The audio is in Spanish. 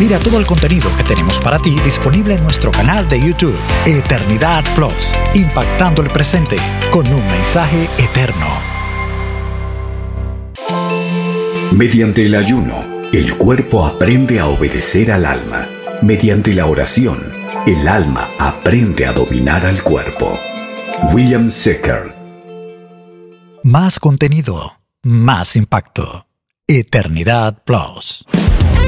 Mira todo el contenido que tenemos para ti disponible en nuestro canal de YouTube, Eternidad Plus, impactando el presente con un mensaje eterno. Mediante el ayuno, el cuerpo aprende a obedecer al alma. Mediante la oración, el alma aprende a dominar al cuerpo. William Secker. Más contenido, más impacto. Eternidad Plus.